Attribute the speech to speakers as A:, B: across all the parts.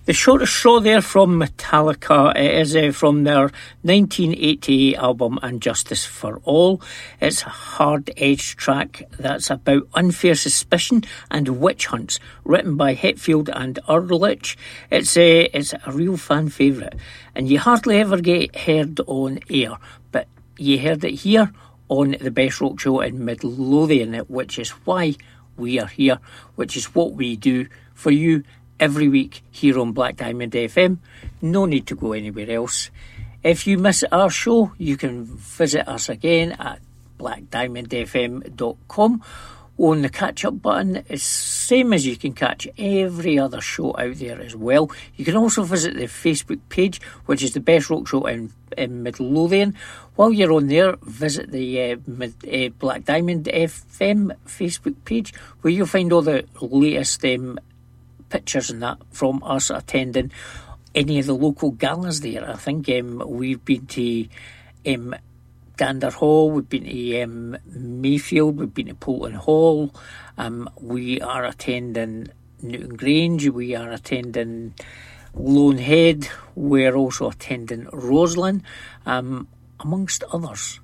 A: The shortest straw there from Metallica. It is from their 1988 album Injustice for All. It's a hard-edged track that's about unfair suspicion and witch hunts, written by Hetfield and Ehrlich. It's a real fan favourite, and you hardly ever get heard on air, but you heard it here on the Best Rock Show in Midlothian, which is why we are here, which is what we do for you every week here on Black Diamond FM. No need to go anywhere else. If you miss our show, you can visit us again at blackdiamondfm.com. On the catch-up button, it's same as you can catch every other show out there as well. You can also visit the Facebook page, which is the Best Rock Show in Midlothian. While you're on there, visit the Black Diamond FM Facebook page, where you'll find all the latest pictures and that from us attending any of the local galas there. I think we've been to Gander Hall, we've been to Mayfield, we've been to Polton Hall, we are attending Newton Grange, we are attending Lone Head, we're also attending Roslin, amongst others.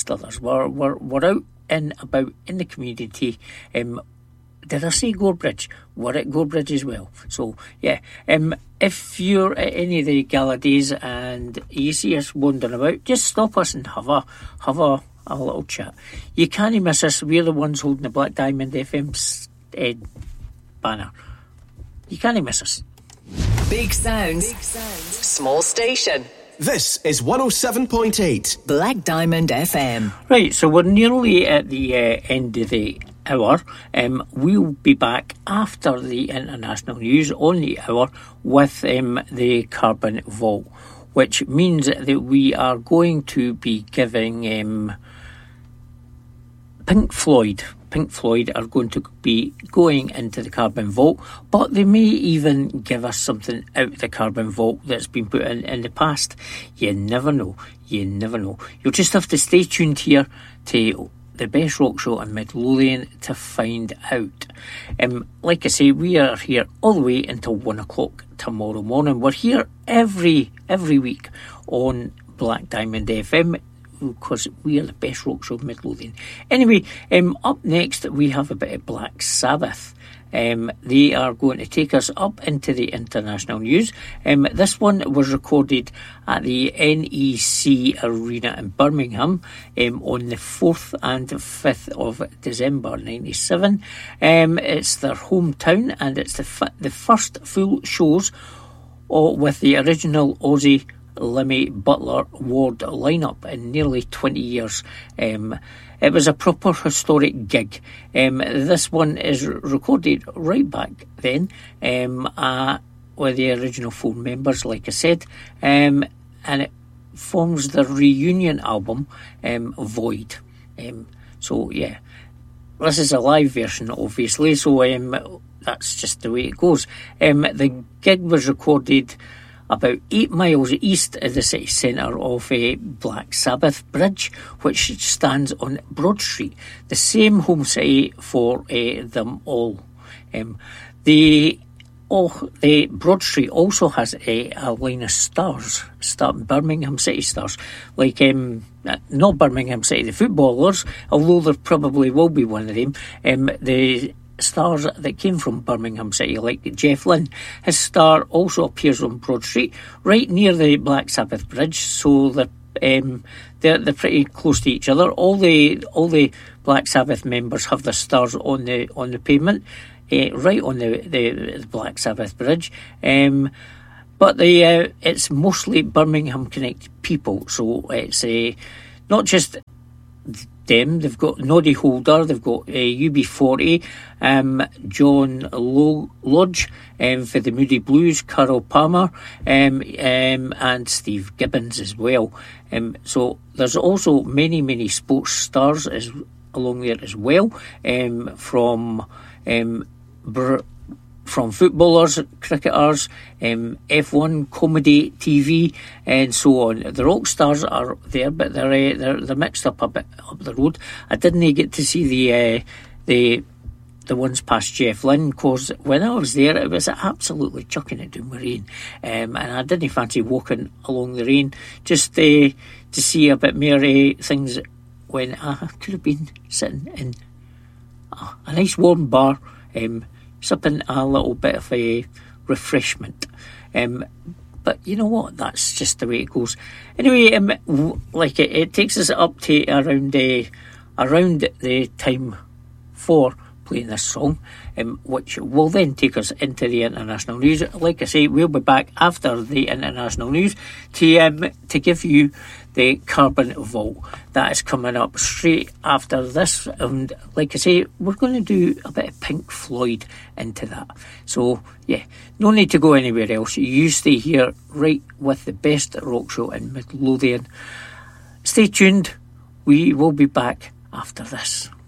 A: We're out and about in the community. Did I say Gorebridge? We're at Gorebridge as well. So, yeah, if you're at any of the gala days and you see us wandering about, just stop us and have a little chat. You can't miss us. We're the ones holding the Black Diamond FM banner. You can't miss us.
B: Big sounds. Small station.
C: This is 107.8
B: Black Diamond FM.
A: Right, so we're nearly at the end of the hour. We'll be back after the international news on the hour with the Carbon Vault, which means that we are going to be giving Pink Floyd are going to be going into the Carbon Vault, but they may even give us something out of the Carbon Vault that's been put in the past. You never know. You'll just have to stay tuned here to the Best Rock Show in Midlothian to find out. Like I say, we are here all the way until 1 o'clock tomorrow morning. We're here every week on Black Diamond FM, because we are the Best Rock Show of Midlothian. Anyway, up next we have a bit of Black Sabbath. They are going to take us up into the international news. This one was recorded at the NEC Arena in Birmingham on the 4th and 5th of December 97. It's their hometown, and it's the first full shows with the original Ozzy, Lemmy, Butler, Ward lineup in nearly 20 years. It was a proper historic gig. This one is recorded right back then with the original 4 members, like I said, and it forms the reunion album, Void. So, yeah, this is a live version, obviously, so that's just the way it goes. The gig was recorded about 8 miles east of the city centre of Black Sabbath Bridge, which stands on Broad Street, the same home city for them all. The Broad Street also has a line of stars, Birmingham City stars, like not Birmingham City, the footballers, although there probably will be one of them. The stars that came from Birmingham City, like Jeff Lynne, his star also appears on Broad Street, right near the Black Sabbath Bridge. So they're pretty close to each other. All the Black Sabbath members have their stars on the pavement, right on the Black Sabbath Bridge. But it's mostly Birmingham connected people, so it's not just them. They've got Noddy Holder, they've got UB40, John Lodge for the Moody Blues, Carol Palmer, and Steve Gibbons as well. So there's also many sports stars along there as well, from footballers, cricketers, F1, comedy, TV, and so on. The rock stars are there, but they're mixed up a bit up the road. I didn't get to see the the ones past Jeff Lynne, because when I was there, it was absolutely chucking it down with rain, and I didn't fancy walking along the rain, just to see a bit more things, when I could have been sitting in a nice warm bar, sipping a little bit of a refreshment. But you know what? That's just the way it goes. Anyway, it takes us up to around the time for playing this song, which will then take us into the international news. Like I say, we'll be back after the international news to give you the Carbon Vault. That is coming up straight after this, and like I say, we're going to do a bit of Pink Floyd into that. So yeah, no need to go anywhere else. You stay here right with the best rock show in Midlothian. Stay tuned. We will be back after this.